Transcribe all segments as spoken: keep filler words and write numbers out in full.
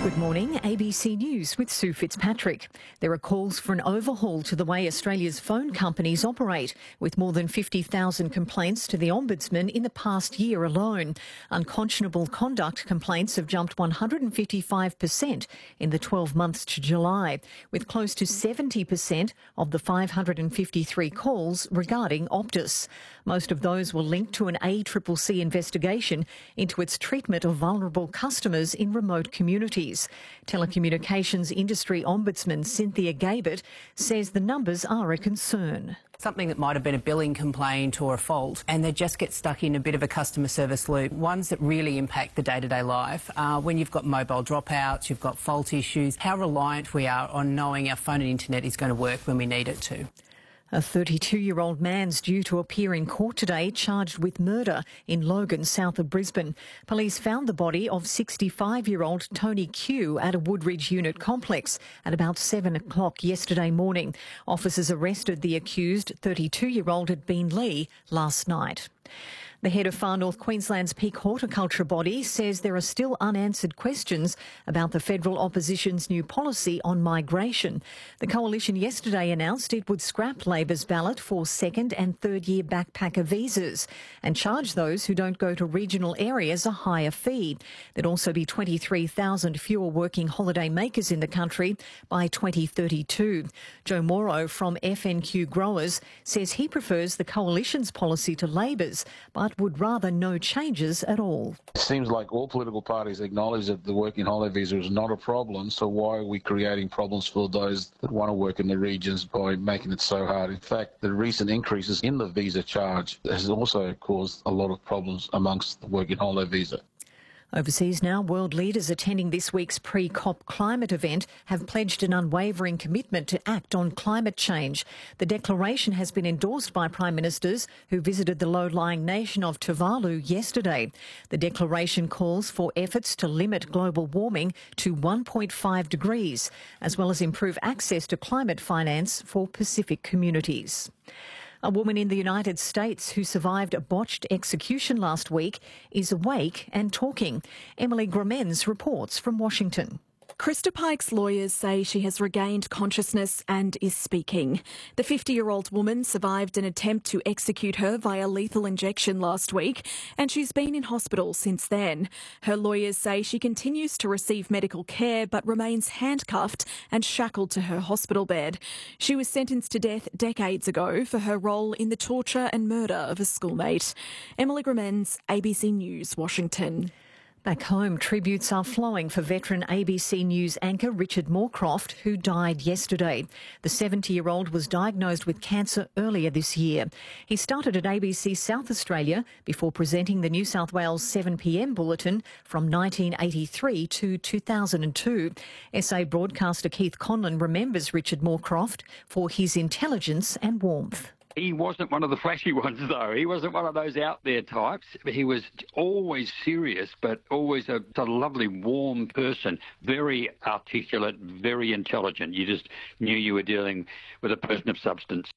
Good morning, A B C News with Sue Fitzpatrick. There are calls for an overhaul to the way Australia's phone companies operate, with more than fifty thousand complaints to the Ombudsman in the past year alone. Unconscionable conduct complaints have jumped one hundred fifty-five percent in the twelve months to July, with close to seventy percent of the five hundred fifty-three calls regarding Optus. Most of those were linked to an A C C C investigation into its treatment of vulnerable customers in remote communities. Telecommunications Industry Ombudsman Cynthia Gabert says the numbers are a concern. Something that might have been a billing complaint or a fault, and they just get stuck in a bit of a customer service loop. Ones that really impact the day-to-day life are when you've got mobile dropouts, you've got fault issues, how reliant we are on knowing our phone and internet is going to work when we need it to. A thirty-two-year-old man's due to appear in court today charged with murder in Logan, south of Brisbane. Police found the body of sixty-five-year-old Tony Q at a Woodridge unit complex at about seven o'clock yesterday morning. Officers arrested the accused thirty-two-year-old at Beenleigh last night. The head of Far North Queensland's peak horticulture body says there are still unanswered questions about the federal opposition's new policy on migration. The coalition yesterday announced it would scrap Labor's ballot for second and third year backpacker visas and charge those who don't go to regional areas a higher fee. There'd also be twenty-three thousand fewer working holiday makers in the country by twenty thirty-two. Joe Morrow from F N Q Growers says he prefers the coalition's policy to Labor's, but would rather no changes at all. It seems like all political parties acknowledge that the working holiday visa is not a problem, so why are we creating problems for those that want to work in the regions by making it so hard? In fact, the recent increases in the visa charge has also caused a lot of problems amongst the working holiday visa. Overseas now, world leaders attending this week's pre-COP climate event have pledged an unwavering commitment to act on climate change. The declaration has been endorsed by prime ministers who visited the low-lying nation of Tuvalu yesterday. The declaration calls for efforts to limit global warming to one point five degrees, as well as improve access to climate finance for Pacific communities. A woman in the United States who survived a botched execution last week is awake and talking. Emily Gramenz reports from Washington. Krista Pike's lawyers say she has regained consciousness and is speaking. The fifty-year-old woman survived an attempt to execute her via lethal injection last week, and she's been in hospital since then. Her lawyers say she continues to receive medical care but remains handcuffed and shackled to her hospital bed. She was sentenced to death decades ago for her role in the torture and murder of a schoolmate. Emily Gramenz, A B C News, Washington. Back home, tributes are flowing for veteran A B C News anchor Richard Moorcroft, who died yesterday. The seventy-year-old was diagnosed with cancer earlier this year. He started at A B C South Australia before presenting the New South Wales seven p m bulletin from nineteen eighty-three to two thousand two. S A broadcaster Keith Conlon remembers Richard Moorcroft for his intelligence and warmth. He wasn't one of the flashy ones, though. He wasn't one of those out-there types. He was always serious, but always a, a lovely, warm person, very articulate, very intelligent. You just knew you were dealing with a person of substance.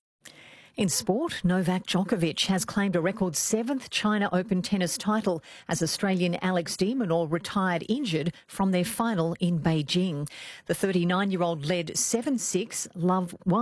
In sport, Novak Djokovic has claimed a record seventh China Open tennis title as Australian Alex de Minaur retired injured from their final in Beijing. The thirty-nine-year-old led seven six, love one.